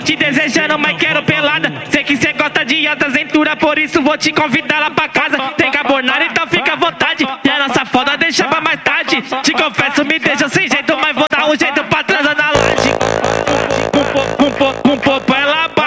te desejando, mas quero pelada. Sei que cê gosta de alta cintura, por isso vou te convidar lá pra casa. Tem carbonara, então fica à vontade. E a nossa foda deixa pra mais tarde. Te confesso, me deixa sem jeito, mas vou dar um jeito pra transar na laje. Com popo ela